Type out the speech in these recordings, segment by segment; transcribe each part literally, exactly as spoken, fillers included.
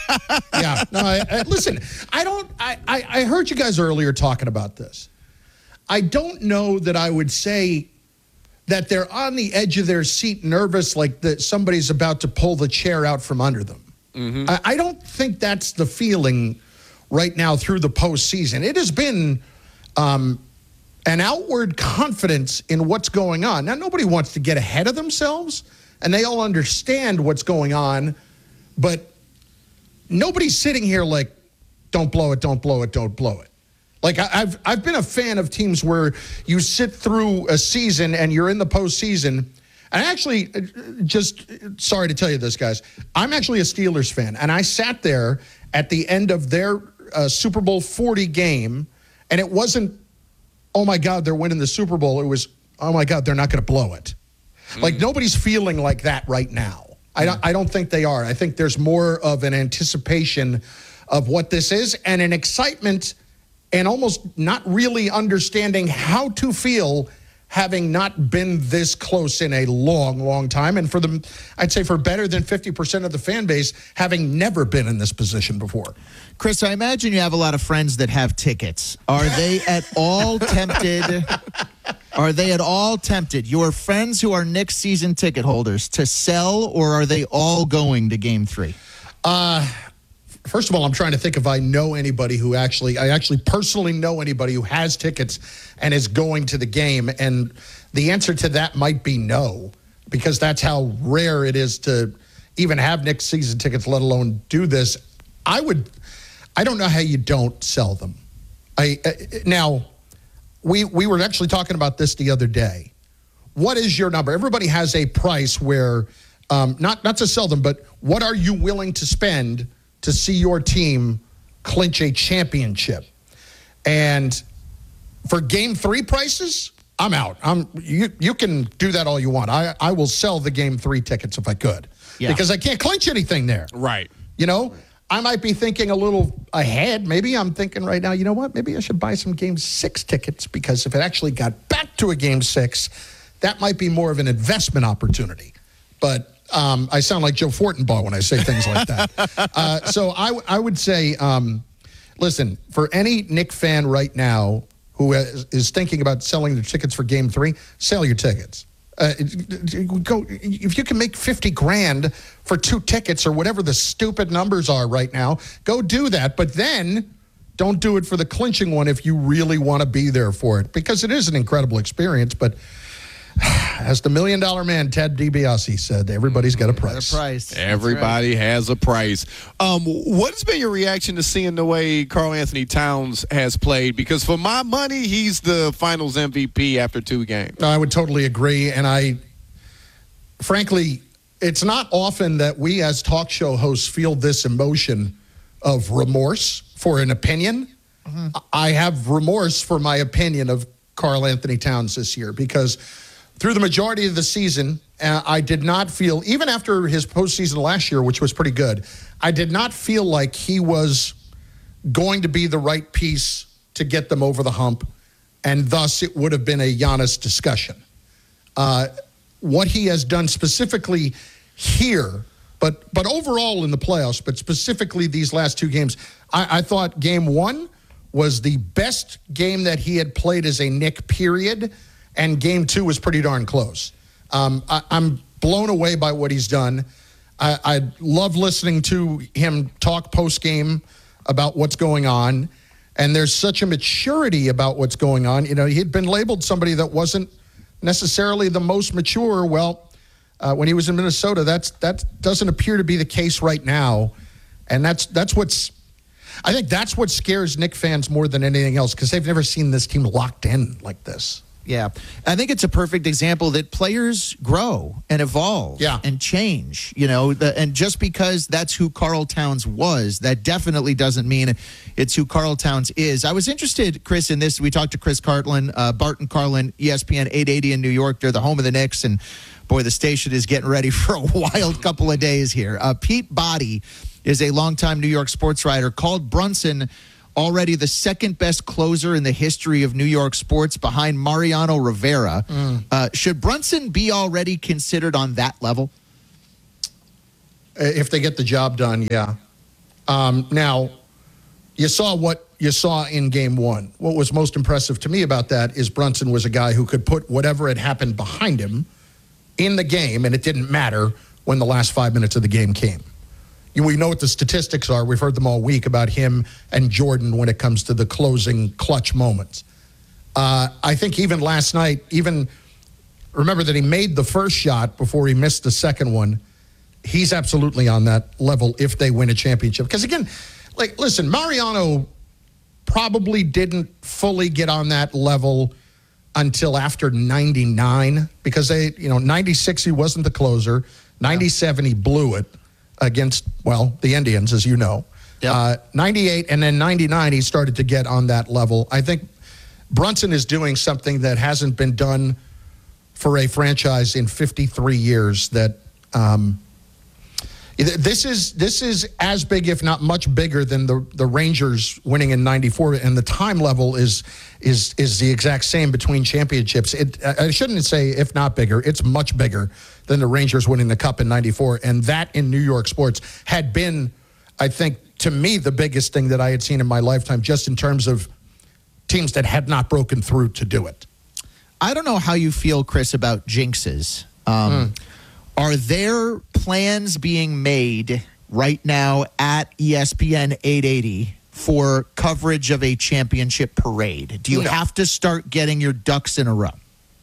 yeah. No, I, I, listen, I don't. I, I, I heard you guys earlier talking about this. I don't know that I would say that they're on the edge of their seat, nervous, like that somebody's about to pull the chair out from under them. Mm-hmm. I, I don't think that's the feeling right now through the postseason. It has been um, an outward confidence in what's going on. Now, nobody wants to get ahead of themselves, and they all understand what's going on, but nobody's sitting here like, don't blow it, don't blow it, don't blow it. Like, I've I've been a fan of teams where you sit through a season and you're in the postseason. And actually, just sorry to tell you this, guys, I'm actually a Steelers fan. And I sat there at the end of their uh, Super Bowl forty game, and it wasn't, oh, my God, they're winning the Super Bowl. It was, oh, my God, they're not going to blow it. Mm. Like, nobody's feeling like that right now. Mm. I don't, I don't think they are. I think there's more of an anticipation of what this is and an excitement and almost not really understanding how to feel having not been this close in a long, long time. And for them, I'd say for better than fifty percent of the fan base, having never been in this position before. Chris, I imagine you have a lot of friends that have tickets. Are they at all tempted? Are they at all tempted, your friends who are Knicks season ticket holders, to sell, or are they all going to game three? Uh, First of all, I'm trying to think if I know anybody who actually, I actually personally know anybody who has tickets and is going to the game. And the answer to that might be no, because that's how rare it is to even have Knicks season tickets, let alone do this. I would, I don't know how you don't sell them. I uh, Now, we, we were actually talking about this the other day. What is your number? Everybody has a price where, um, not, not to sell them, but what are you willing to spend to see your team clinch a championship? And for game three prices, I'm out. I'm you you can do that all you want. I, I will sell the game three tickets if I could. Yeah. Because I can't clinch anything there. Right. You know, I might be thinking a little ahead. Maybe I'm thinking right now, you know what? Maybe I should buy some game six tickets, because if it actually got back to a game six, that might be more of an investment opportunity. But Um, I sound like Joe Fortenbaugh when I say things like that. uh, so I, w- I would say, um, listen, for any Knick fan right now who is, is thinking about selling their tickets for Game Three, sell your tickets. Uh, go if you can make fifty grand for two tickets or whatever the stupid numbers are right now. Go do that, but then don't do it for the clinching one if you really want to be there for it, because it is an incredible experience, but. As the Million Dollar Man, Ted DiBiase, said, everybody's got a price. Got a price. Everybody right. has a price. Um, what has been your reaction to seeing the way Karl Anthony Towns has played? Because for my money, he's the Finals M V P after two games. I would totally agree. And I, frankly, it's not often that we as talk show hosts feel this emotion of remorse for an opinion. Mm-hmm. I have remorse for my opinion of Karl Anthony Towns this year, because through the majority of the season, uh, I did not feel, even after his postseason last year, which was pretty good, I did not feel like he was going to be the right piece to get them over the hump, and thus it would have been a Giannis discussion. Uh, what he has done specifically here, but but overall in the playoffs, but specifically these last two games, I, I thought game one was the best game that he had played as a Knick, period. And game two was pretty darn close. Um, I, I'm blown away by what he's done. I, I love listening to him talk post-game about what's going on. And there's such a maturity about what's going on. You know, he'd been labeled somebody that wasn't necessarily the most mature. Well, uh, when he was in Minnesota, that's that doesn't appear to be the case right now. And that's that's what's I think that's what scares Knick fans more than anything else, because they've never seen this team locked in like this. Yeah. I think it's a perfect example that players grow and evolve yeah. and change, you know, the, and just because that's who Karl Towns was, that definitely doesn't mean it's who Karl Towns is. I was interested, Chris, in this. We talked to Chris Carlin, uh, Barton Carlin, E S P N eight eighty in New York. They're the home of the Knicks, and boy, the station is getting ready for a wild couple of days here. Uh, Pete Body is a longtime New York sports writer, called Brunson already the second best closer in the history of New York sports, behind Mariano Rivera. Mm. Uh, should Brunson be already considered on that level? If they get the job done, yeah. Um, now, you saw what you saw in game one. What was most impressive to me about that is Brunson was a guy who could put whatever had happened behind him in the game, and it didn't matter when the last five minutes of the game came. We know what the statistics are. We've heard them all week about him and Jordan when it comes to the closing clutch moments. Uh, I think even last night, even remember that he made the first shot before he missed the second one. He's absolutely on that level if they win a championship. Because again, like, listen, Mariano probably didn't fully get on that level until after ninety-nine because they, you know, ninety-six he wasn't the closer, ninety-seven he blew it against, well, the Indians, as you know. Yep. Uh, ninety-eight and then ninety-nine he started to get on that level. I think Brunson is doing something that hasn't been done for a franchise in fifty-three years. That um, this is this is as big, if not much bigger, than the the Rangers winning in ninety-four, and the time level is is is the exact same between championships. It, I shouldn't say if not bigger; it's much bigger than the Rangers winning the Cup in ninety-four, and that in New York sports had been, I think, to me, the biggest thing that I had seen in my lifetime, just in terms of teams that had not broken through to do it. I don't know how you feel, Chris, about jinxes. Um, mm. Are there plans being made right now at E S P N eight eighty for coverage of a championship parade? Do you no. have to start getting your ducks in a row?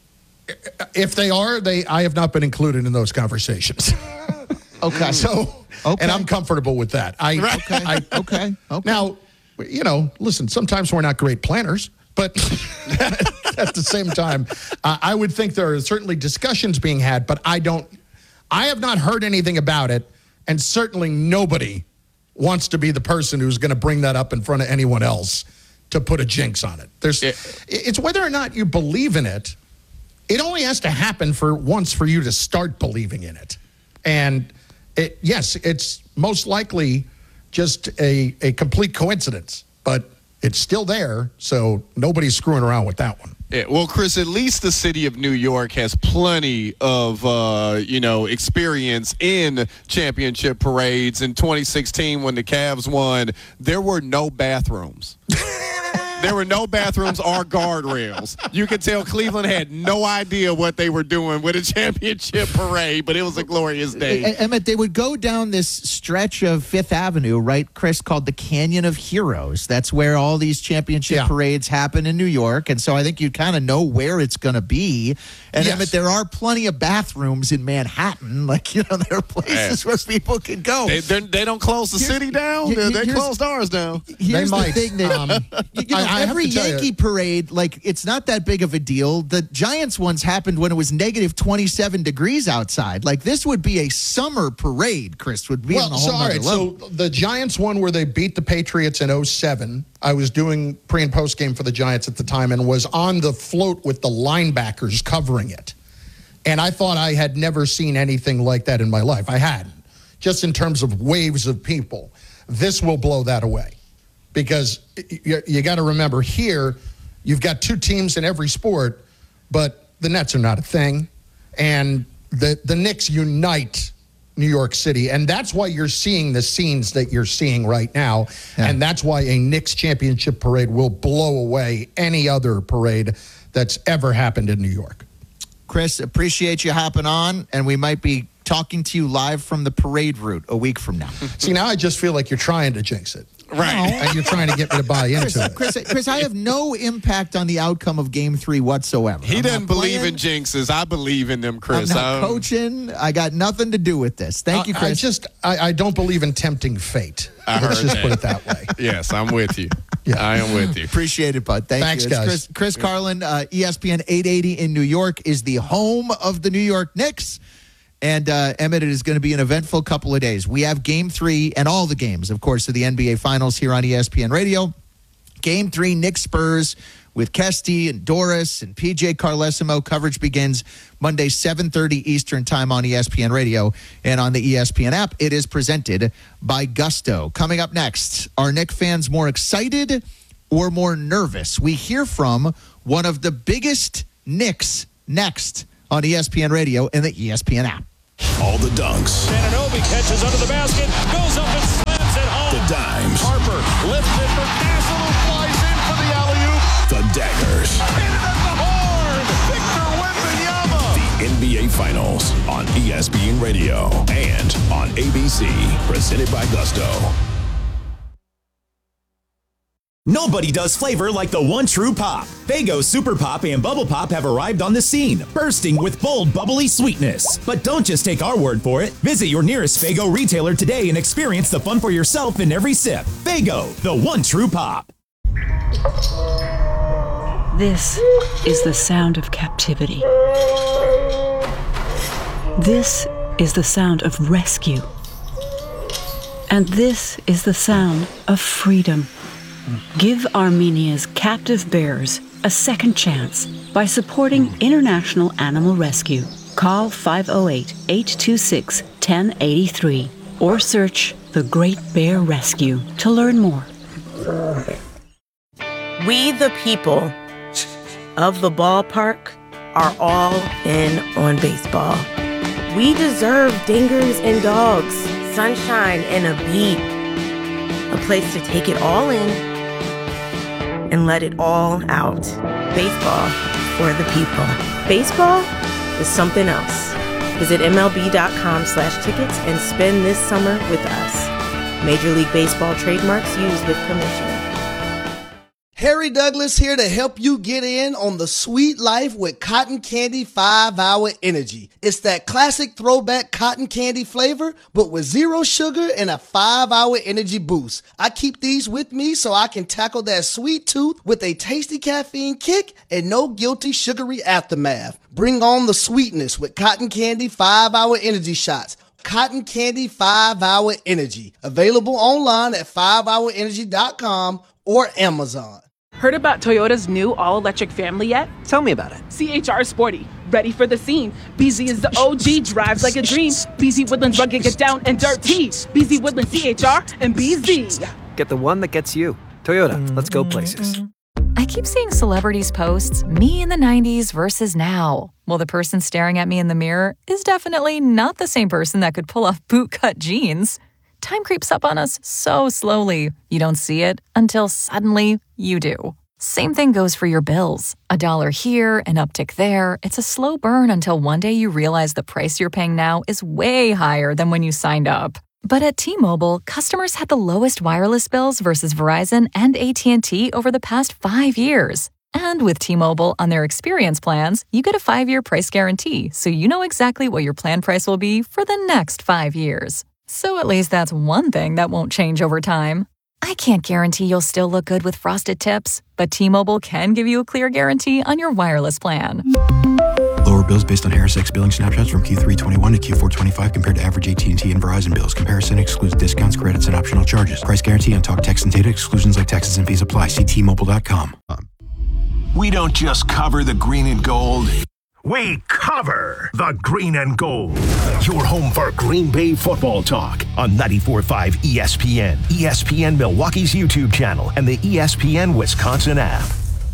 If they are, they I have not been included in those conversations. Okay. So, okay. And I'm comfortable with that. I, okay. I, okay. Okay. Now, you know, listen, sometimes we're not great planners, but at the same time, uh, I would think there are certainly discussions being had, but I don't, I have not heard anything about it, and certainly nobody wants to be the person who's going to bring that up in front of anyone else to put a jinx on it. There's, yeah. It's whether or not you believe in it. It only has to happen for once for you to start believing in it. And it, yes, it's most likely just a, a complete coincidence, but it's still there, so nobody's screwing around with that one. Yeah, well, Chris, at least the city of New York has plenty of, uh, you know, experience in championship parades. In twenty sixteen, when the Cavs won, there were no bathrooms. There were no bathrooms or guardrails. You could tell Cleveland had no idea what they were doing with a championship parade, but it was a glorious day. Emmett, they would go down this stretch of Fifth Avenue, right, Chris, called the Canyon of Heroes. That's where all these championship yeah. parades happen in New York, and so I think you kind of know where it's going to be. And yes. Emmett, there are plenty of bathrooms in Manhattan. Like, you know, there are places where people can go. They, they don't close the Here's, city down. Here, they here's, closed ours down. Here's they the might. thing that, um, you know, I, I every Yankee you. parade, like, it's not that big of a deal. The Giants ones happened when it was negative twenty-seven degrees outside. Like, this would be a summer parade, Chris, would be well, on a whole so, all nother right, level. so the Giants one where they beat the Patriots in oh seven, I was doing pre- and post game for the Giants at the time and was on the float with the linebackers covering it. And I thought I had never seen anything like that in my life. I hadn't. Just in terms of waves of people. This will blow that away. Because you, you got to remember, here, you've got two teams in every sport, but the Nets are not a thing. And the, the Knicks unite New York City. And that's why you're seeing the scenes that you're seeing right now. Yeah. And that's why a Knicks championship parade will blow away any other parade that's ever happened in New York. Chris, appreciate you hopping on, and we might be talking to you live from the parade route a week from now. See, now I just feel like you're trying to jinx it. Right. And you're trying to get me to buy into Chris, it. Chris, Chris, I have no impact on the outcome of Game Three whatsoever. He I'm doesn't believe playing. in jinxes. I believe in them, Chris. I'm not um, coaching. I got nothing to do with this. Thank you, Chris. I just, I, I don't believe in tempting fate. I Let's heard just that. put it that way. Yes, I'm with you. Yeah. I am with you. Appreciate it, bud. Thank Thanks, you. It's guys. Chris, Chris Carlin, uh, E S P N eight eighty in New York, is the home of the New York Knicks. And, uh, Emmett, it is going to be an eventful couple of days. We have Game three and all the games, of course, of the N B A Finals here on E S P N Radio. Game three, Knicks Spurs with Kesty and Doris and P J Carlesimo. Coverage begins Monday, seven thirty Eastern Time on E S P N Radio and on the E S P N app. It is presented by Gusto. Coming up next, are Knicks fans more excited or more nervous? We hear from one of the biggest Knicks next on E S P N Radio and the E S P N app. All the dunks. Anunoby catches under the basket, goes up and slams it home. The A B C, presented by Gusto. Nobody does flavor like the one true pop. Faygo Super Pop and Bubble Pop have arrived on the scene, bursting with bold, bubbly sweetness. But don't just take our word for it. Visit your nearest Faygo retailer today and experience the fun for yourself in every sip. Faygo, the one true pop. This is the sound of captivity. This is the sound of rescue. And this is the sound of freedom. Give Armenia's captive bears a second chance by supporting International Animal Rescue. Call five oh eight, eight two six, one oh eight three or search The Great Bear Rescue to learn more. We, the people of the ballpark, are all in on baseball. We deserve dingers and dogs, sunshine and a beat, a place to take it all in and let it all out. Baseball for the people. Baseball is something else. Visit MLB.com slash tickets and spend this summer with us. Major League Baseball trademarks used with permission. Harry Douglas here to help you get in on the sweet life with Cotton Candy five hour Energy. It's that classic throwback cotton candy flavor, but with zero sugar and a five hour energy boost. I keep these with me so I can tackle that sweet tooth with a tasty caffeine kick and no guilty sugary aftermath. Bring on the sweetness with Cotton Candy five hour Energy shots. Cotton Candy five hour Energy. Available online at five hour energy dot com or Amazon. Heard about Toyota's new all-electric family yet? Tell me about it. C H R Sporty, ready for the scene. B Z is the O G, drives like a dream. B Z Woodlands rugged, get down and dirty. B Z Woodlands C H R and B Z. Get the one that gets you. Toyota, let's go places. I keep seeing celebrities posts, me in the nineties versus now. Well, the person staring at me in the mirror is definitely not the same person that could pull off bootcut jeans. Time creeps up on us so slowly. You don't see it until suddenly you do. Same thing goes for your bills. A dollar here, an uptick there. It's a slow burn until one day you realize the price you're paying now is way higher than when you signed up. But at T-Mobile, customers had the lowest wireless bills versus Verizon and A T and T over the past five years. And with T-Mobile on their experience plans, you get a five-year price guarantee, so you know exactly what your plan price will be for the next five years. So at least that's one thing that won't change over time. I can't guarantee you'll still look good with frosted tips, but T-Mobile can give you a clear guarantee on your wireless plan. Lower bills based on Harris X billing snapshots from Q three twenty-one to Q four twenty-five compared to average A T and T and Verizon bills. Comparison excludes discounts, credits, and optional charges. Price guarantee on talk, text, and data. Exclusions like taxes and fees apply. See T Mobile dot com. We don't just cover the green and gold. We cover the green and gold. Your home for Green Bay football talk on ninety-four point five E S P N, E S P N Milwaukee's YouTube channel, and the E S P N Wisconsin app.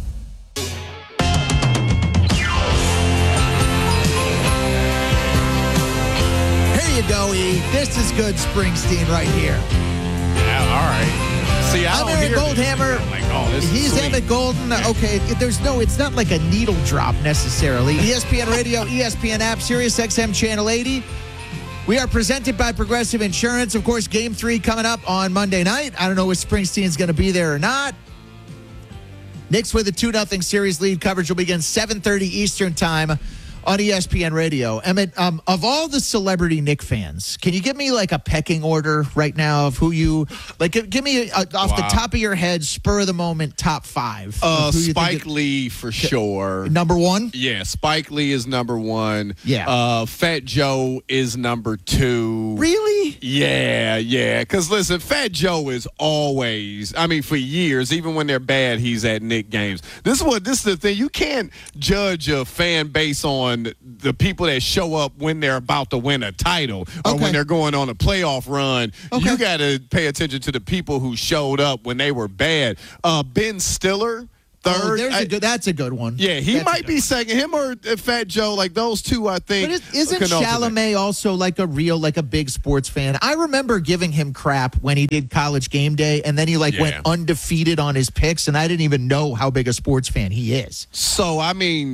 Here you go, E. This is good Springsteen right here. Yeah, all right. See, I I'm don't Aaron hear Goldhammer. Like, oh, this He's is sweet. Emmett Golden. Okay, there's no, it's not like a needle drop necessarily. E S P N Radio, E S P N app, Sirius X M Channel eighty. We are presented by Progressive Insurance. Of course, game three coming up on Monday night. I don't know if Springsteen's going to be there or not. Knicks with a two nothing series lead. Coverage will begin seven thirty Eastern time on E S P N Radio. Emmett, um, of all the celebrity Knick fans, can you give me like a pecking order right now of who you, like, give, give me a, off Wow. the top of your head, spur of the moment, top five. Uh, of who you Spike think it- Lee for sure. Number one? Yeah, Spike Lee is number one. Yeah. Uh, Fat Joe is number two. Really? Yeah, yeah. Because listen, Fat Joe is always, I mean, for years, even when they're bad, he's at Knick games. This is what this is the thing. You can't judge a fan base on the people that show up when they're about to win a title or Okay. when they're going on a playoff run. Okay. You got to pay attention to the people who showed up when they were bad. Uh, Ben Stiller. Oh, Third, there's I- a good, that's a good one. yeah, he That's a might good be one. second. Him or uh, Fat Joe, like those two, I think. But is, isn't can alternate. Chalamet also like a real, like a big sports fan? I remember giving him crap when he did College Game Day, and then he like Yeah. went undefeated on his picks, and I didn't even know how big a sports fan he is. So I mean,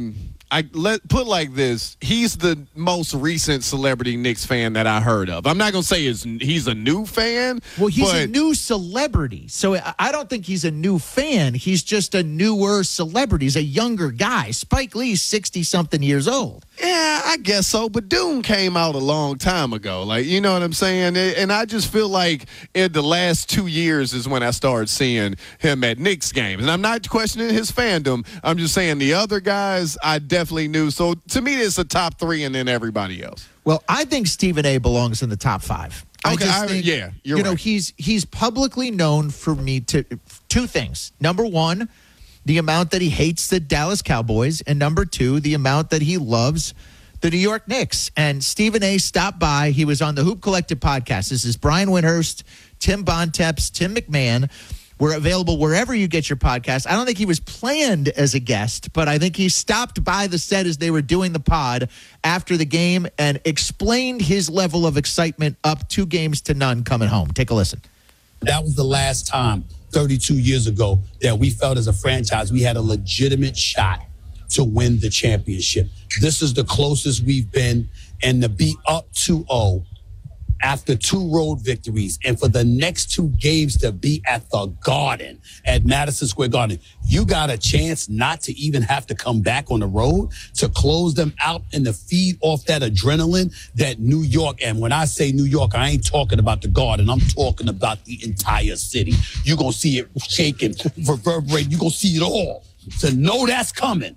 I let put like this. He's the most recent celebrity Knicks fan that I heard of. I'm not gonna say he's he's a new fan. Well, he's but, a new celebrity, so I- I don't think he's a new fan. He's just a newer celebrity. He's a younger guy. Spike Lee's sixty something years old. Yeah, I guess so. But Dune came out a long time ago. Like, you know what I'm saying? And I just feel like in the last two years is when I started seeing him at Knicks games. And I'm not questioning his fandom. I'm just saying the other guys I definitely knew. So to me, it's a top three and then everybody else. Well, I think Stephen A. belongs in the top five. I Okay, just I- think, yeah, you're you know, right. he's he's publicly known for me to two things. Number one, the amount that he hates the Dallas Cowboys, and number two, the amount that he loves the New York Knicks. And Stephen A. stopped by. He was on the Hoop Collective podcast. This is Brian Windhurst, Tim Bontemps, Tim McMahon. We're available wherever you get your podcast. I don't think he was planned as a guest, but I think he stopped by the set as they were doing the pod after the game and explained his level of excitement up two games to none coming home. Take a listen. That was the last time thirty-two years ago that we felt as a franchise we had a legitimate shot to win the championship. This is the closest we've been, and to be up two oh after two road victories, and for the next two games to be at the Garden, at Madison Square Garden, you got a chance not to even have to come back on the road to close them out and to feed off that adrenaline that New York, and when I say New York, I ain't talking about the Garden, I'm talking about the entire city. You're going to see it shaking, reverberating, you're going to see it all. To know that's coming,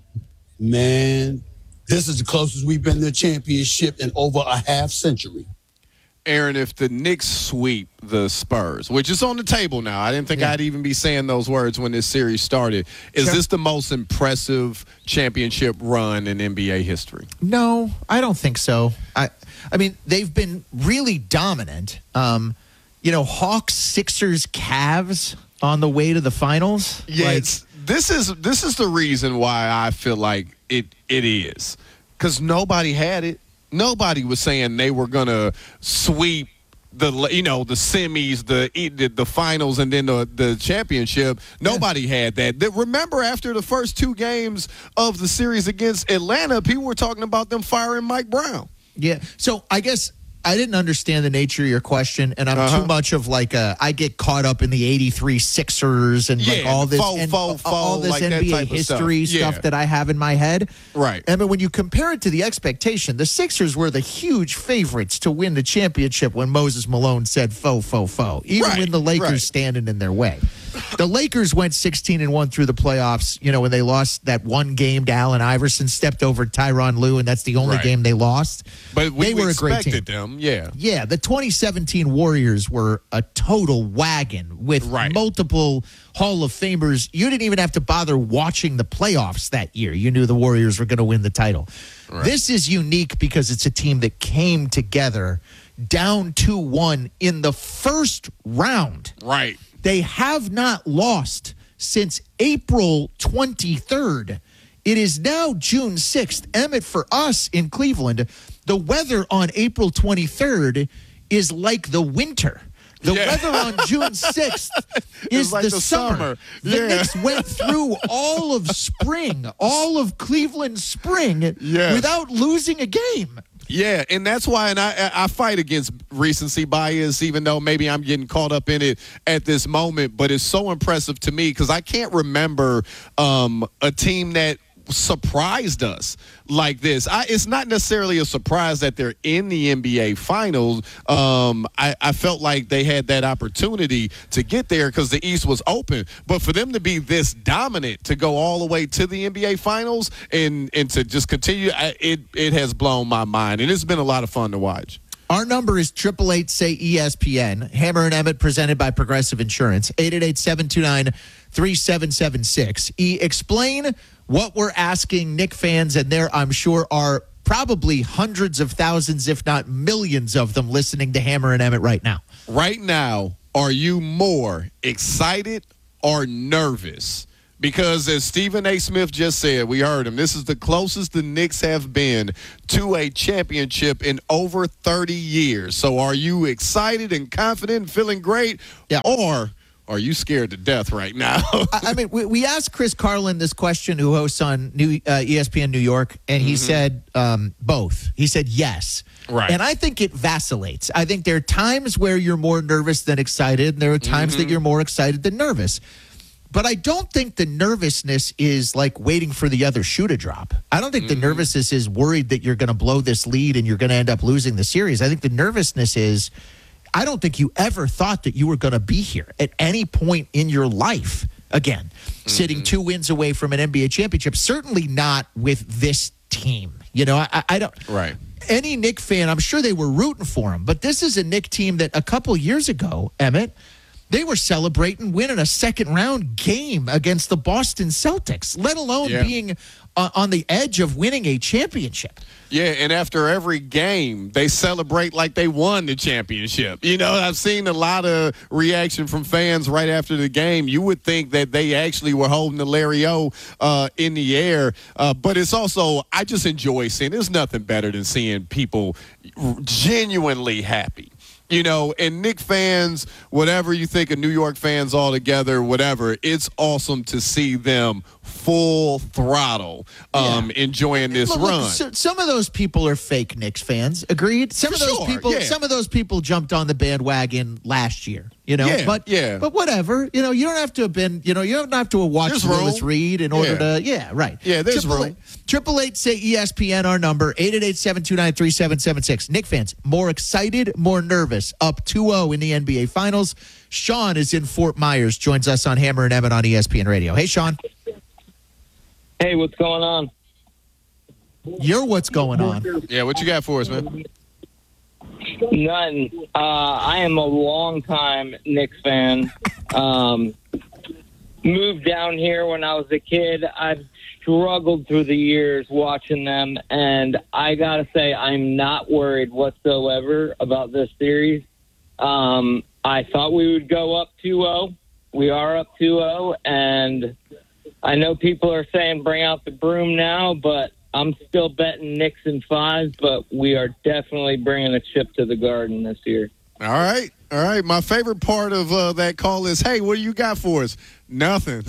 man, this is the closest we've been to a championship in over a half century. Aaron, if the Knicks sweep the Spurs, which is on the table now, I didn't think Yeah. I'd even be saying those words when this series started. Is Sure. this the most impressive championship run in N B A history? No, I don't think so. I I mean, they've been really dominant. Um, you know, Hawks, Sixers, Cavs on the way to the finals. Yeah, Like, it's, this is this is the reason why I feel like it it is, because nobody had it. Nobody was saying they were gonna sweep the you know the semis, the the, the finals, and then the, the championship. Nobody had that. The- Remember, after the first two games of the series against Atlanta, people were talking about them firing Mike Brown. Yeah. So I guess I didn't understand the nature of your question, and I'm Uh-huh. too much of like a, I get caught up in the eighty-three Sixers and like Yeah, all this faux, and faux, all faux, this like that N B A type of stuff. history Yeah. stuff that I have in my head. Right. I mean, when you compare it to the expectation, the Sixers were the huge favorites to win the championship when Moses Malone said faux, faux, faux, even Right, when the Lakers right. standing in their way. The Lakers went sixteen and one through the playoffs, you know, when they lost that one game to Allen Iverson, stepped over Tyronn Lue, and that's the only Right. game they lost. But we, they we were a great team. expected them, yeah. Yeah, the twenty seventeen Warriors were a total wagon with Right. multiple Hall of Famers. You didn't even have to bother watching the playoffs that year. You knew the Warriors were going to win the title. Right. This is unique because it's a team that came together down two one in the first round. Right. They have not lost since April twenty-third. It is now June sixth. Emmett, for us in Cleveland, the weather on April twenty-third is like the winter. The Yeah. weather on June sixth is like the, the summer. summer. The Yeah. Knicks went through all of spring, all of Cleveland spring, Yes. without losing a game. Yeah, and that's why, and I I fight against recency bias, even though maybe I'm getting caught up in it at this moment. But it's so impressive to me because I can't remember um, a team that surprised us like this. I, it's not necessarily a surprise that they're in the N B A Finals. Um, I, I felt like they had that opportunity to get there because the East was open. But for them to be this dominant, to go all the way to the N B A Finals and and to just continue, I, it it has blown my mind, and it's been a lot of fun to watch. Our number is eight eight eight, say E S P N. Hammer and Emmett presented by Progressive Insurance. eight eight eight, seven two nine, three seven seven six. E, explain what we're asking Knick fans, and there I'm sure are probably hundreds of thousands, if not millions of them listening to Hammer and Emmett right now. Right now, are you more excited or nervous? Because as Stephen A. Smith just said, we heard him, this is the closest the Knicks have been to a championship in over thirty years. So are you excited and confident and feeling great? Yeah. Or are you scared to death right now? I I mean, we, we asked Chris Carlin this question, who hosts on New, uh, E S P N New York, and he mm-hmm. said um, both. He said yes. Right. And I think it vacillates. I think there are times where you're more nervous than excited, and there are times mm-hmm. that you're more excited than nervous. But I don't think the nervousness is like waiting for the other shoe to drop. I don't think mm-hmm. the nervousness is worried that you're going to blow this lead and you're going to end up losing the series. I think the nervousness is, I don't think you ever thought that you were going to be here at any point in your life again, mm-hmm. sitting two wins away from an N B A championship. Certainly not with this team. You know, I, I don't. Right. Any Knick fan, I'm sure they were rooting for him, but this is a Knick team that a couple years ago, Emmett, they were celebrating winning a second round game against the Boston Celtics, let alone yeah. being uh, on the edge of winning a championship. Yeah, and after every game, they celebrate like they won the championship. You know, I've seen a lot of reaction from fans right after the game. You would think that they actually were holding the Larry O uh, in the air. Uh, but it's also, I just enjoy seeing, there's nothing better than seeing people genuinely happy. You know, and Knick fans, whatever you think of New York fans altogether, whatever, it's awesome to see them full throttle um, yeah. enjoying this look, run. Look, so, some of those people are fake Knicks fans. Agreed. Some For of those sure, people, yeah. some of those people jumped on the bandwagon last year. You know, yeah, but yeah. but whatever. You know, you don't have to have been. You know, you don't have to have watched Willis Reed in order yeah. to. Yeah, right. Yeah, there's Triple room. Triple eight say E S P N our number eight eight eight seven two nine three seven seven six. Knick fans more excited, more nervous. Up two oh in the N B A Finals. Sean is in Fort Myers. Joins us on Hammer and Emmett on E S P N Radio. Hey, Sean. Hey, what's going on? You're what's going on. Yeah, what you got for us, man? None. Uh, I am a longtime Knicks fan. Um, moved down here when I was a kid. I've struggled through the years watching them, and I got to say I'm not worried whatsoever about this series. Um, I thought we would go up two oh. We are up two oh, and I know people are saying bring out the broom now, but I'm still betting Knicks in five, but we are definitely bringing a chip to the Garden this year. All right. All right. My favorite part of uh, that call is, hey, what do you got for us? Nothing.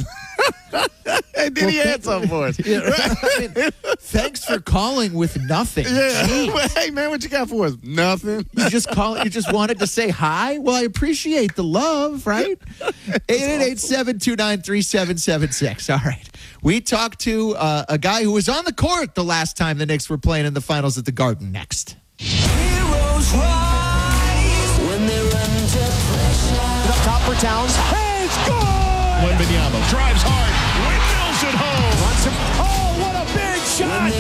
And then he had something for us. Yeah, I mean, thanks for calling with nothing. Yeah. Hey, man, what you got for us? Nothing. You just call. You just wanted to say hi? Well, I appreciate the love, right? eight eight eight seven two nine three seven seven six. All right. We talked to uh, a guy who was on the court the last time the Knicks were playing in the finals at the Garden next. Heroes rise when they're under pressure. Up top for Towns. Hey, it's good! Wembanyama drives hard. Windmills at home. Wants him. Oh, what a big shot!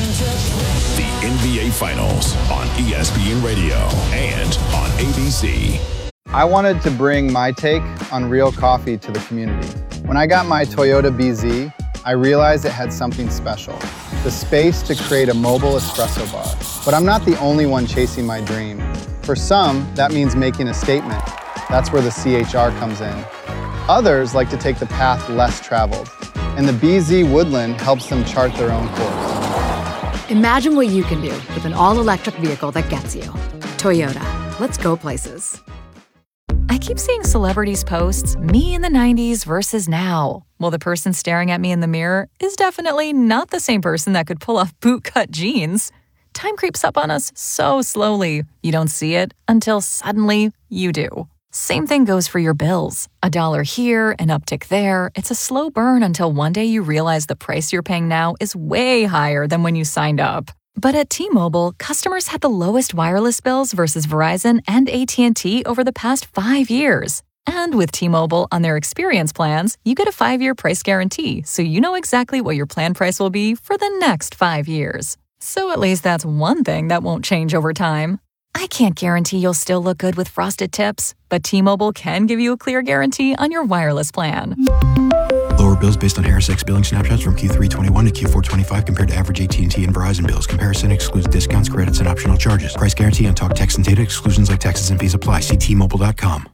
The N B A Finals on E S P N Radio and on A B C. I wanted to bring my take on real coffee to the community. When I got my Toyota B Z, I realized it had something special, the space to create a mobile espresso bar. But I'm not the only one chasing my dream. For some, that means making a statement. That's where the C H R comes in. Others like to take the path less traveled, and the B Z Woodland helps them chart their own course. Imagine what you can do with an all-electric vehicle that gets you. Toyota, let's go places. I keep seeing celebrities posts, me in the nineties versus now. Well, the person staring at me in the mirror is definitely not the same person that could pull off bootcut jeans. Time creeps up on us so slowly, you don't see it until suddenly you do. Same thing goes for your bills. A dollar here, an uptick there. It's a slow burn until one day you realize the price you're paying now is way higher than when you signed up. But at T-Mobile, customers had the lowest wireless bills versus Verizon and A T and T over the past five years. And with T-Mobile on their experience plans, you get a five-year price guarantee, so you know exactly what your plan price will be for the next five years. So at least that's one thing that won't change over time. I can't guarantee you'll still look good with frosted tips, but T-Mobile can give you a clear guarantee on your wireless plan. Lower bills based on Harris X billing snapshots from Q three twenty-one to Q four twenty-five compared to average A T and T and Verizon bills. Comparison excludes discounts, credits, and optional charges. Price guarantee on talk, text, and data. Exclusions like taxes and fees apply. See T Mobile dot com.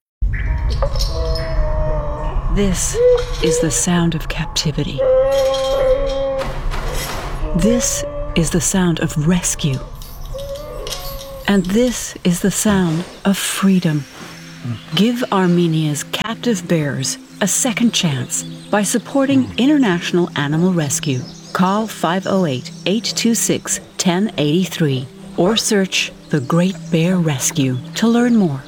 This is the sound of captivity. This is the sound of rescue. And this is the sound of freedom. Give Armenia's captive bears a second chance by supporting International Animal Rescue. Call five oh eight, eight two six, one oh eight three or search The Great Bear Rescue to learn more.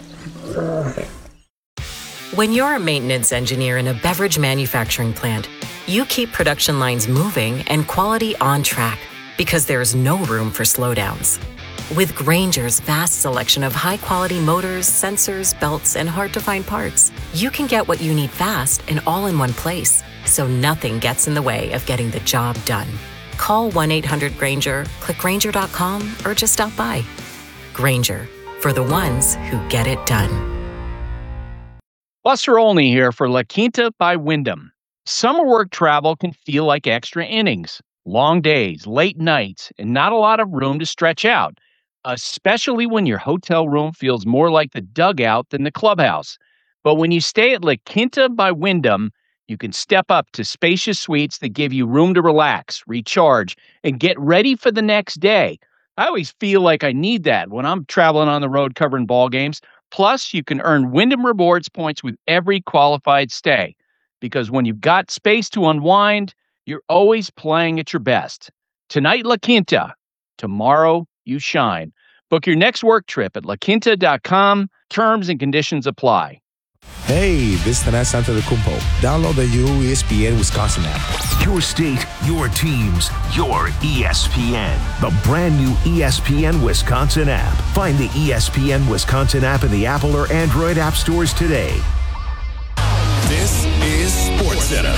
When you're a maintenance engineer in a beverage manufacturing plant, you keep production lines moving and quality on track because there's no room for slowdowns. With Grainger's vast selection of high-quality motors, sensors, belts, and hard-to-find parts, you can get what you need fast and all in one place, so nothing gets in the way of getting the job done. Call one eight hundred Grainger, click Grainger dot com, or just stop by. Grainger, for the ones who get it done. Buster Olney here for La Quinta by Wyndham. Summer work travel can feel like extra innings, long days, late nights, and not a lot of room to stretch out, especially when your hotel room feels more like the dugout than the clubhouse. But when you stay at La Quinta by Wyndham, you can step up to spacious suites that give you room to relax, recharge, and get ready for the next day. I always feel like I need that when I'm traveling on the road covering ball games. Plus, you can earn Wyndham Rewards points with every qualified stay. Because when you've got space to unwind, you're always playing at your best. Tonight, La Quinta. Tomorrow, you shine. Book your next work trip at la quinta dot com. Terms and conditions apply. Hey, this is Tanas Antetokounmpo. Download the U E S P N Wisconsin app. Your state, your teams, your E S P N. The brand new E S P N Wisconsin app. Find the E S P N Wisconsin app in the Apple or Android app stores today. This is SportsCenter.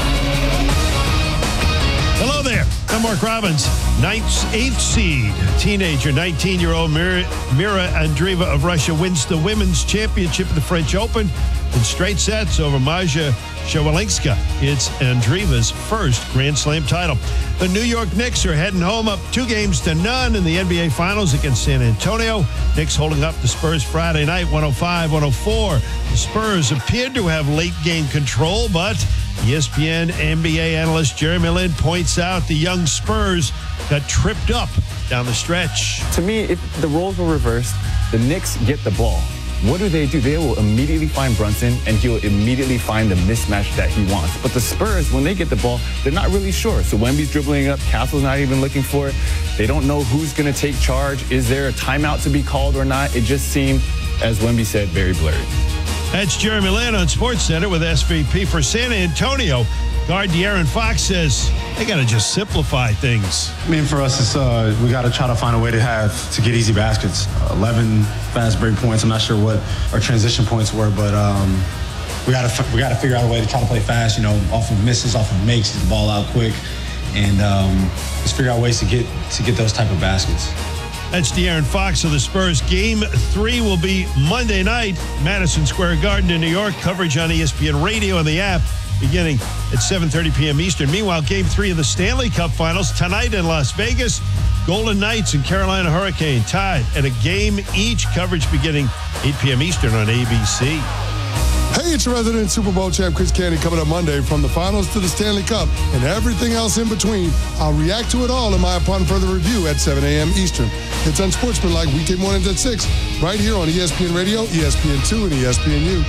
Hello there. I'm Mark Robbins. Ninth, eighth seed, teenager, nineteen-year-old Mira, Mira Andreeva of Russia wins the women's championship of the French Open in straight sets over Maja Shawalska. It's Andreeva's first Grand Slam title. The New York Knicks are heading home up two games to none in the N B A Finals against San Antonio. Knicks holding up the Spurs Friday night, one oh five one oh four. The Spurs appeared to have late game control, but E S P N N B A analyst Jeremy Lin points out the young Spurs got tripped up down the stretch. To me, if the roles were reversed, the Knicks get the ball. What do they do? They will immediately find Brunson, and he'll immediately find the mismatch that he wants. But the Spurs, when they get the ball, they're not really sure. So Wemby's dribbling up. Castle's not even looking for it. They don't know who's going to take charge. Is there a timeout to be called or not? It just seemed, as Wemby said, very blurry. That's Jeremy Lin on SportsCenter with S V P for San Antonio. Guard De'Aaron Fox says they got to just simplify things. I mean, for us, it's uh, we got to try to find a way to have to get easy baskets. Uh, eleven fast break points. I'm not sure what our transition points were, but um, we got to we got to figure out a way to try to play fast. You know, off of misses, off of makes, get the ball out quick, and um, just figure out ways to get to get those type of baskets. That's De'Aaron Fox of the Spurs. Game three will be Monday night, Madison Square Garden in New York. Coverage on E S P N Radio and the app beginning at seven thirty p.m. Eastern. Meanwhile, Game three of the Stanley Cup Finals tonight in Las Vegas. Golden Knights and Carolina Hurricane tied at a game each. Coverage beginning eight p.m. Eastern on A B C. Hey, it's your resident Super Bowl champ, Chris Candy, coming up Monday. From the finals to the Stanley Cup and everything else in between, I'll react to it all in my Upon Further Review at seven a.m. Eastern. It's Unsportsmanlike weekday mornings at six, right here on E S P N Radio, E S P N two, and E S P N U.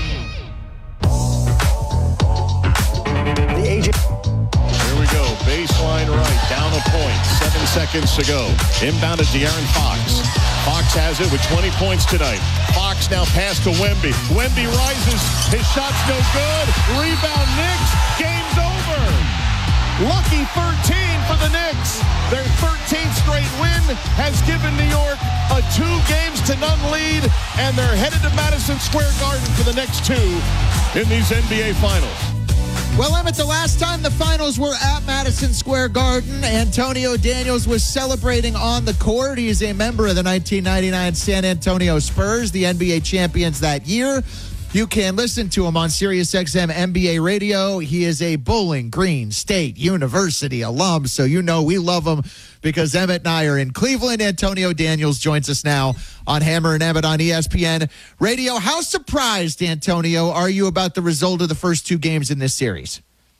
The agent. Here we go. Baseline right. Down a point. Seven seconds to go. Inbound to De'Aaron Fox. Fox has it with twenty points tonight. Fox now pass to Wemby. Wemby rises. His shot's no good. Rebound Knicks. Game's over. Lucky thirteen for the Knicks. Their thirteenth straight win has given New York a two games to none lead, and they're headed to Madison Square Garden for the next two in these N B A Finals. Well, Emmett, the last time the finals were at Madison Square Garden, Antonio Daniels was celebrating on the court. He is a member of the nineteen ninety-nine San Antonio Spurs, the N B A champions that year. You can listen to him on SiriusXM N B A Radio. He is a Bowling Green State University alum, so you know we love him because Emmett and I are in Cleveland. Antonio Daniels joins us now on Hammer and Emmett on E S P N Radio. How surprised, Antonio, are you about the result of the first two games in this series?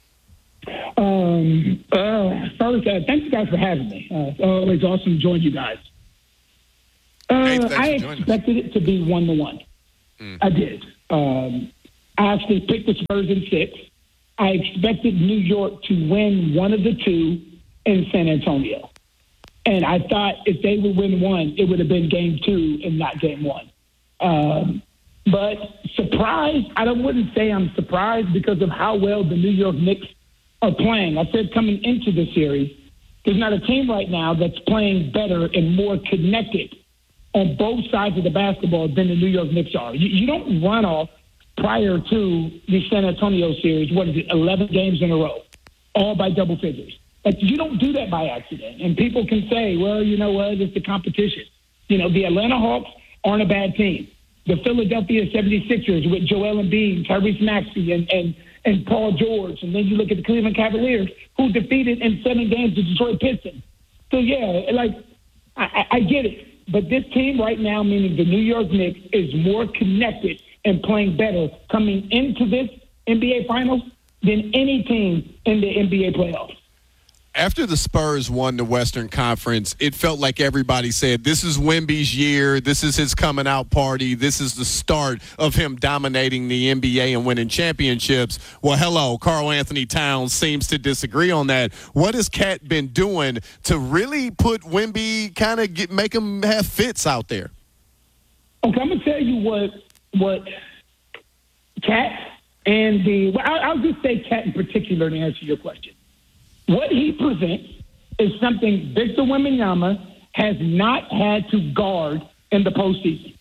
Um, uh, first, uh, thanks, guys, for having me. Uh, it's always awesome to join you guys. Uh, Hey, I expected it to be one to one. I did. Um, I actually picked the Spurs in six. I expected New York to win one of the two in San Antonio. And I thought if they would win one, it would have been game two and not game one. Um, but surprised, I don't, wouldn't say I'm surprised because of how well the New York Knicks are playing. I said coming into the series, there's not a team right now that's playing better and more connected on both sides of the basketball than the New York Knicks are. You, you don't run off prior to the San Antonio series, what is it, eleven games in a row, all by double figures. Like, you don't do that by accident. And people can say, well, you know what, it's the competition. You know, the Atlanta Hawks aren't a bad team. The Philadelphia seventy-sixers with Joel Embiid, Tyrese Maxey, and, and, and Paul George. And then you look at the Cleveland Cavaliers, who defeated in seven games the Detroit Pistons. So, yeah, like, I, I get it. But this team right now, meaning the New York Knicks, is more connected and playing better coming into this N B A Finals than any team in the N B A playoffs. After the Spurs won the Western Conference, it felt like everybody said, this is Wemby's year, this is his coming out party, this is the start of him dominating the N B A and winning championships. Well, hello, Karl Anthony Towns seems to disagree on that. What has Cat been doing to really put Wemby, kind of make him have fits out there? Okay, I'm going to tell you what what Cat and the well, – I'll, I'll just say Cat in particular to answer your question. What he presents is something Victor Wembanyama has not had to guard in the postseason.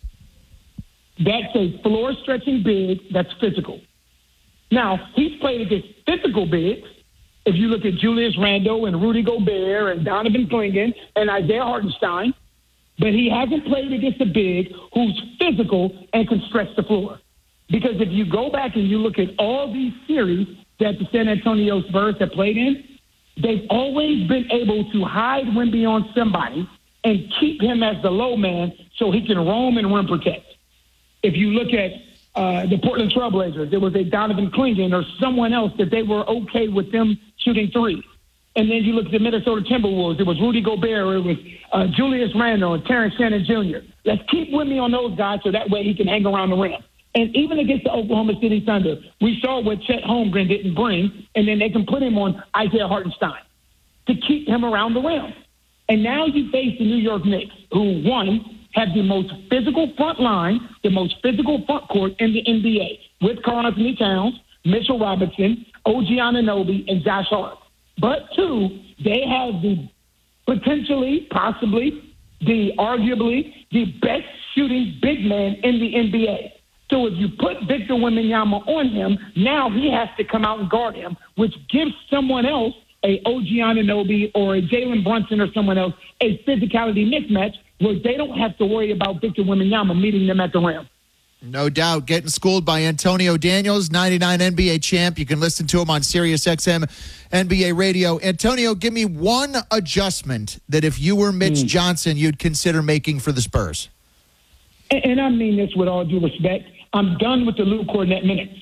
That's a floor-stretching big that's physical. Now, he's played against physical bigs. If you look at Julius Randle and Rudy Gobert and Donovan Clingan and Isaiah Hartenstein, but he hasn't played against a big who's physical and can stretch the floor. Because if you go back and you look at all these series that the San Antonio Spurs have played in, they've always been able to hide Wemby on somebody and keep him as the low man so he can roam and rim protect. If you look at uh, the Portland Trailblazers, there was a Donovan Clingan or someone else that they were okay with them shooting threes. And then you look at the Minnesota Timberwolves, it was Rudy Gobert, it was uh, Julius Randle and Terrence Shannon Junior Let's keep Wemby on those guys so that way he can hang around the rim. And even against the Oklahoma City Thunder, we saw what Chet Holmgren didn't bring, and then they can put him on Isaiah Hartenstein to keep him around the rim. And now you face the New York Knicks, who, one, have the most physical front line, the most physical front court in the N B A, with Karl Anthony Towns, Mitchell Robinson, O G Anunoby, and Josh Hart. But, two, they have the potentially, possibly, the arguably, the best shooting big man in the N B A. So if you put Victor Wembanyama on him, now he has to come out and guard him, which gives someone else, a O G Anunoby or a Jalen Brunson or someone else, a physicality mismatch where they don't have to worry about Victor Wembanyama meeting them at the rim. No doubt. Getting schooled by Antonio Daniels, ninety-nine N B A champ. You can listen to him on Sirius X M N B A Radio. Antonio, give me one adjustment that if you were Mitch mm. Johnson, you'd consider making for the Spurs. And, and I mean this with all due respect. I'm done with the Luke Kornet minutes.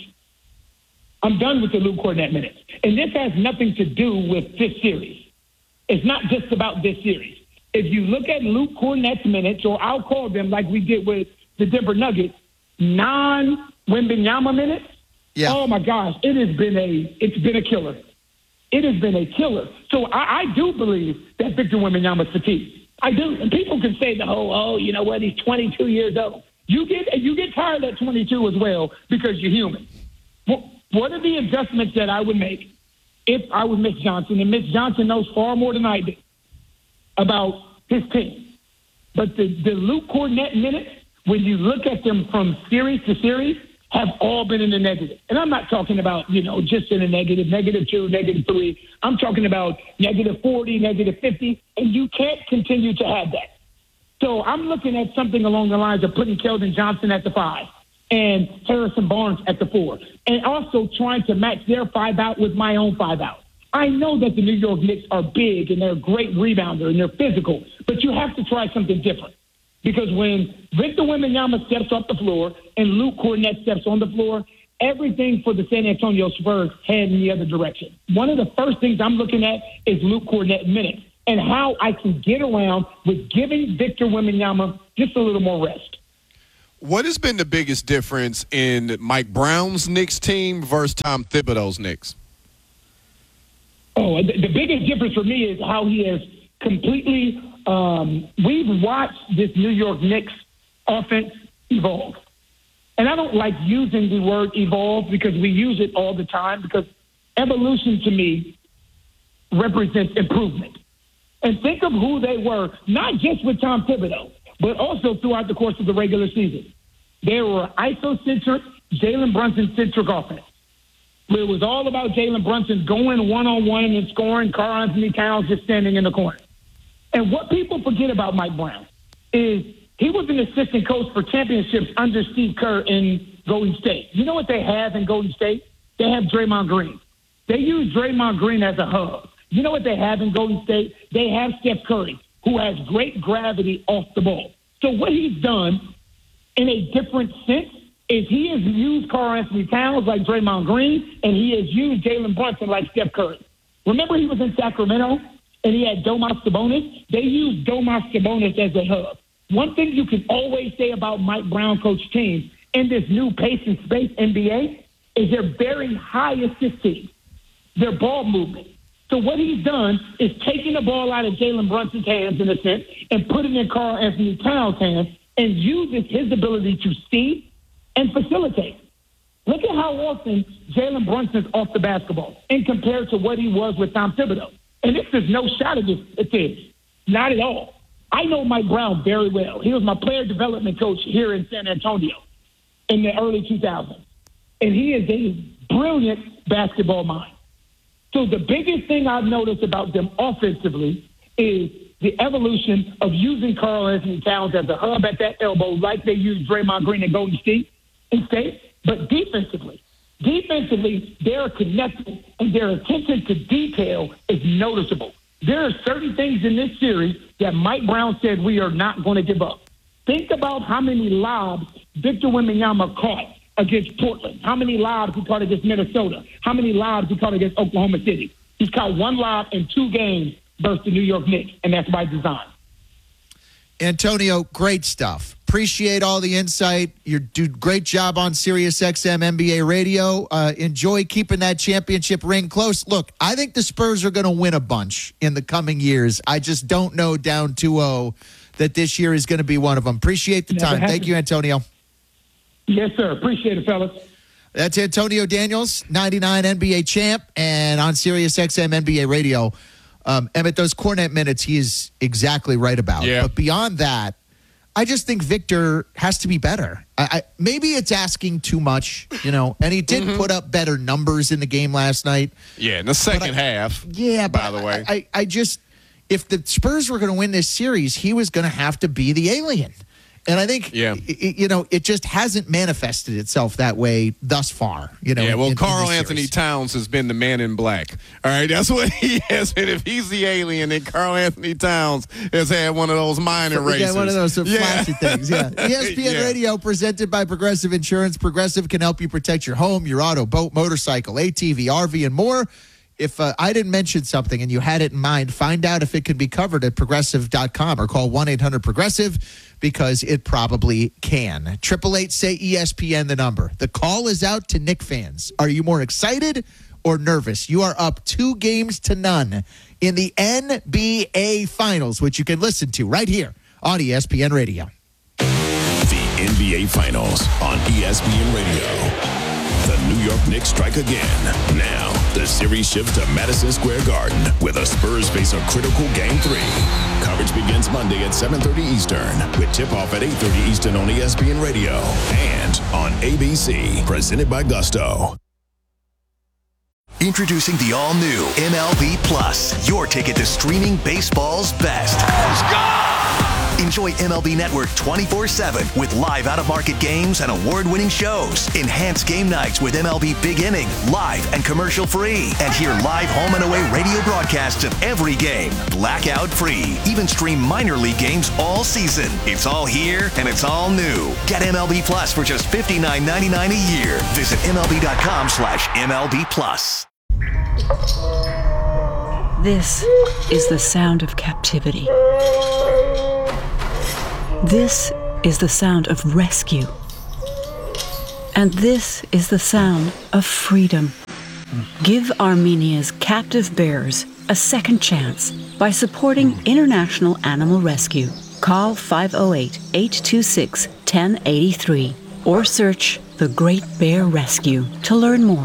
I'm done with the Luke Kornet minutes. And this has nothing to do with this series. It's not just about this series. If you look at Luke Kornet's minutes, or I'll call them like we did with the Denver Nuggets, non-Wembanyama minutes, yeah. Oh, my gosh, it has been a it's been a killer. It has been a killer. So I, I do believe that Victor Wembanyama's fatigued. I do. And people can say, oh, oh, you know what, he's twenty-two years old. You get you get tired at twenty-two as well because you're human. What are the adjustments that I would make if I was Mitch Johnson? And Mitch Johnson knows far more than I do about his team. But the, the Luke Kornet minutes, when you look at them from series to series, have all been in the negative. And I'm not talking about, you know, just in a negative, negative two, negative three. I'm talking about negative forty, negative fifty, and you can't continue to have that. So I'm looking at something along the lines of putting Keldon Johnson at the five and Harrison Barnes at the four, and also trying to match their five out with my own five out. I know that the New York Knicks are big and they're a great rebounder and they're physical, but you have to try something different. Because when Victor Wembanyama steps off the floor and Luke Kornet steps on the floor, everything for the San Antonio Spurs head in the other direction. One of the first things I'm looking at is Luke Kornet minutes and how I can get around with giving Victor Wembanyama just a little more rest. What has been the biggest difference in Mike Brown's Knicks team versus Tom Thibodeau's Knicks? Oh, the, the biggest difference for me is how he has completely um, – we've watched this New York Knicks offense evolve. And I don't like using the word evolve because we use it all the time, because evolution to me represents improvement. And think of who they were, not just with Tom Thibodeau, but also throughout the course of the regular season. They were isocentric, Jalen Brunson-centric offense. It was all about Jalen Brunson going one-on-one and scoring, Karl Anthony Towns just standing in the corner. And what people forget about Mike Brown is he was an assistant coach for championships under Steve Kerr in Golden State. You know what they have in Golden State? They have Draymond Green. They use Draymond Green as a hub. You know what they have in Golden State? They have Steph Curry, who has great gravity off the ball. So what he's done in a different sense is he has used Karl Anthony Towns like Draymond Green, and he has used Jalen Brunson like Steph Curry. Remember he was in Sacramento, and he had Domas Sabonis? They used Domas Sabonis as a hub. One thing you can always say about Mike Brown coach teams in this new pace and space N B A is they're very high assist teams. Their ball movement. So what he's done is taking the ball out of Jalen Brunson's hands, in a sense, and put it in Karl Anthony Towns' hands, and uses his ability to see and facilitate. Look at how often Jalen Brunson's off the basketball and compared to what he was with Tom Thibodeau. And this is no shot at this, at this. Not at all. I know Mike Brown very well. He was my player development coach here in San Antonio in the early two thousands. And he is a brilliant basketball mind. So the biggest thing I've noticed about them offensively is the evolution of using Karl Anthony Towns as a hub at that elbow like they used Draymond Green and Golden State. State. But defensively, defensively, they're connected and their attention to detail is noticeable. There are certain things in this series that Mike Brown said we are not going to give up. Think about how many lobs Victor Wembanyama caught against Portland. How many lobs he caught against Minnesota? How many lobs he caught against Oklahoma City? He's caught one lob in two games versus the New York Knicks, and that's by design. Antonio, great stuff. Appreciate all the insight. You do great job on SiriusXM N B A Radio. Uh, enjoy keeping that championship ring close. Look, I think the Spurs are going to win a bunch in the coming years. I just don't know down two oh that this year is going to be one of them. Appreciate the time. Thank you, Antonio. Yes, sir. Appreciate it, fellas. That's Antonio Daniels, ninety-nine N B A champ, and on SiriusXM N B A Radio. Um, Emmett, those Kornet minutes, he is exactly right about. Yeah. But beyond that, I just think Victor has to be better. I, I, maybe it's asking too much, you know, and he did mm-hmm. put up better numbers in the game last night. Yeah, in the second I, half. Yeah, by but the way. I, I, I just, if the Spurs were going to win this series, he was going to have to be the alien. And I think, yeah. it, you know, it just hasn't manifested itself that way thus far. You know, yeah, well, in, Karl in Anthony series. Towns has been the man in black. All right, that's what he has been. If he's the alien, then Karl Anthony Towns has had one of those minor races. Yeah, one of those yeah. flashy things, yeah. E S P N yeah. Radio, presented by Progressive Insurance. Progressive can help you protect your home, your auto, boat, motorcycle, A T V, R V, and more. If uh, I didn't mention something and you had it in mind, find out if it can be covered at progressive dot com or call one eight hundred progressive because it probably can. eight eight eight say E S P N, the number. The call is out to Knick fans. Are you more excited or nervous? You are up two games to none in the N B A Finals, which you can listen to right here on E S P N Radio. The N B A Finals on E S P N Radio. The New York Knicks strike again. Now, the series shifts to Madison Square Garden, where the Spurs face a critical Game three. Coverage begins Monday at seven thirty Eastern, with tip-off at eight thirty Eastern on E S P N Radio and on A B C, presented by Gusto. Introducing the all-new M L B Plus, your ticket to streaming baseball's best. Let's go! Enjoy M L B Network twenty-four seven with live out-of-market games and award-winning shows. Enhance game nights with M L B Big Inning, live and commercial-free. And hear live home and away radio broadcasts of every game, blackout-free. Even stream minor league games all season. It's all here and it's all new. Get M L B Plus for just fifty-nine ninety-nine a year. Visit MLB.com slash MLB Plus. This is the sound of captivity. This is the sound of rescue. And this is the sound of freedom. Give Armenia's captive bears a second chance by supporting International Animal Rescue. Call five oh eight, eight two six, one oh eight three or search The Great Bear Rescue to learn more.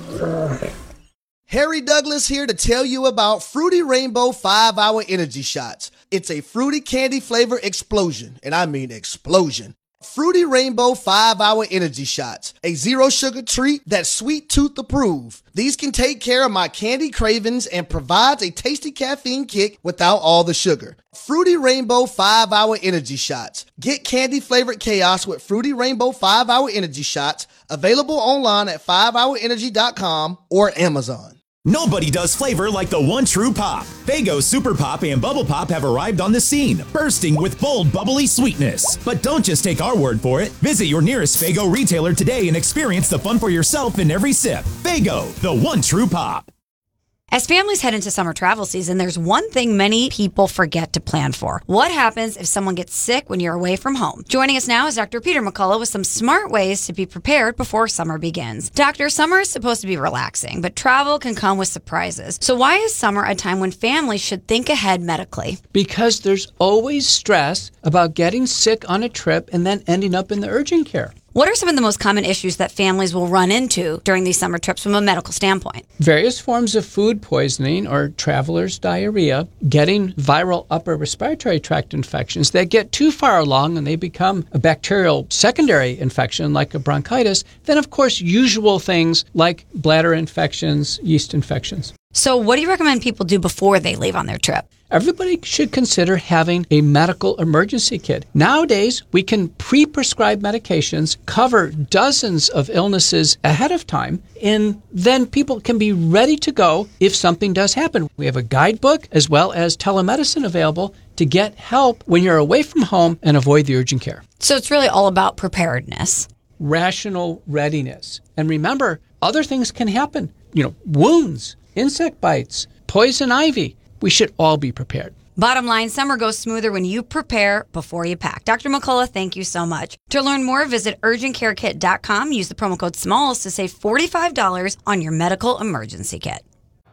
Harry Douglas here to tell you about Fruity Rainbow five hour Energy Shots. It's a fruity candy flavor explosion, and I mean explosion. Fruity Rainbow five hour Energy Shots, a zero sugar treat that's sweet tooth approved. These can take care of my candy cravings and provides a tasty caffeine kick without all the sugar. Fruity Rainbow five hour Energy Shots. Get candy flavored chaos with Fruity Rainbow five hour Energy Shots, available online at five hour energy dot com or Amazon. Nobody does flavor like the one true pop. Faygo Super Pop and Bubble Pop have arrived on the scene, bursting with bold, bubbly sweetness. But don't just take our word for it. Visit your nearest Faygo retailer today and experience the fun for yourself in every sip. Faygo, the one true pop. As families head into summer travel season, there's one thing many people forget to plan for. What happens if someone gets sick when you're away from home? Joining us now is Doctor Peter McCullough with some smart ways to be prepared before summer begins. Doctor, summer is supposed to be relaxing, but travel can come with surprises. So why is summer a time when families should think ahead medically? Because there's always stress about getting sick on a trip and then ending up in the urgent care. What are some of the most common issues that families will run into during these summer trips from a medical standpoint? Various forms of food poisoning or traveler's diarrhea, getting viral upper respiratory tract infections that get too far along and they become a bacterial secondary infection like a bronchitis. Then, of course, usual things like bladder infections, yeast infections. So what do you recommend people do before they leave on their trip? Everybody should consider having a medical emergency kit. Nowadays, we can pre-prescribe medications, cover dozens of illnesses ahead of time, and then people can be ready to go if something does happen. We have a guidebook as well as telemedicine available to get help when you're away from home and avoid the urgent care. So it's really all about preparedness. Rational readiness. And remember, other things can happen. You know, wounds, insect bites, poison ivy. We should all be prepared. Bottom line, summer goes smoother when you prepare before you pack. Doctor McCullough, thank you so much. To learn more, visit urgent care kit dot com. Use the promo code SMALLS to save forty-five dollars on your medical emergency kit.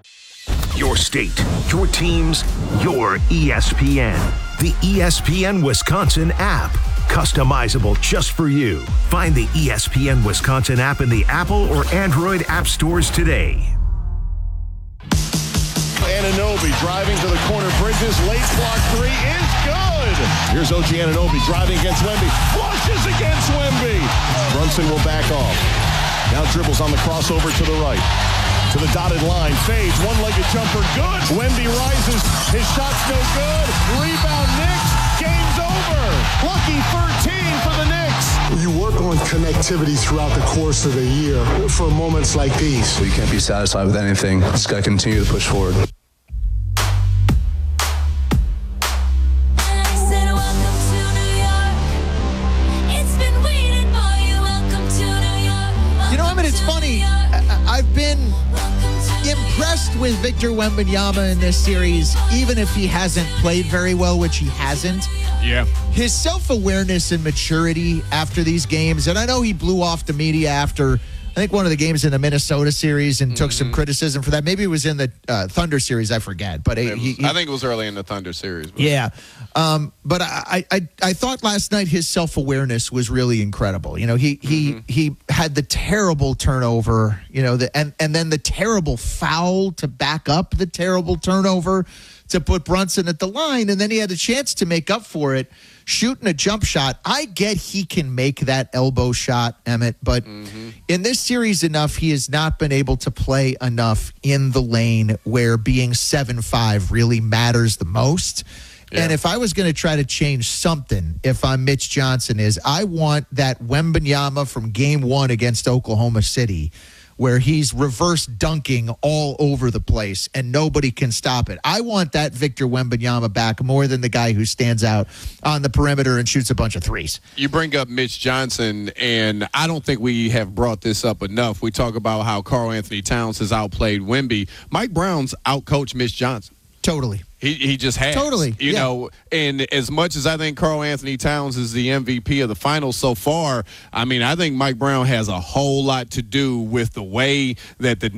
Your state, your teams, your E S P N. The E S P N Wisconsin app. Customizable just for you. Find the E S P N Wisconsin app in the Apple or Android app stores today. Anunoby driving to the corner. Bridges, late block three is good. Here's O G Anunoby driving against Wemby. Flushes against Wemby. Brunson will back off. Now dribbles on the crossover to the right. To the dotted line. Fades. One-legged jumper. Good. Wemby rises. His shot's no good. Rebound Knicks. Game's over. Lucky thirteen for the Knicks. You work on connectivity throughout the course of the year for moments like these. You can't be satisfied with anything. Just got to continue to push forward. It's funny. I've been impressed with Victor Wembanyama in this series, even if he hasn't played very well, which he hasn't. Yeah. His self-awareness and maturity after these games, and I know he blew off the media after, I think, one of the games in the Minnesota series and mm-hmm. took some criticism for that. Maybe it was in the uh, Thunder series, I forget. But he, he, I think it was early in the Thunder series. But. Yeah. Um, but I, I I thought last night his self-awareness was really incredible. You know, he he mm-hmm. he had the terrible turnover, you know, the, and, and then the terrible foul to back up the terrible turnover to put Brunson at the line, and then he had a chance to make up for it shooting a jump shot. I get he can make that elbow shot, Emmett, but mm-hmm. in this series enough, he has not been able to play enough in the lane where being seven five really matters the most. Yeah. And if I was going to try to change something, if I'm Mitch Johnson, is I want that Wembanyama from game one against Oklahoma City, where he's reverse dunking all over the place and nobody can stop it. I want that Victor Wembanyama back more than the guy who stands out on the perimeter and shoots a bunch of threes. You bring up Mitch Johnson, and I don't think we have brought this up enough. We talk about how Karl Anthony Towns has outplayed Wemby. Mike Brown's outcoached Mitch Johnson. Totally. He he just has. Totally, You yeah. know, and as much as I think Karl Anthony Towns is the M V P of the finals so far, I mean, I think Mike Brown has a whole lot to do with the way that the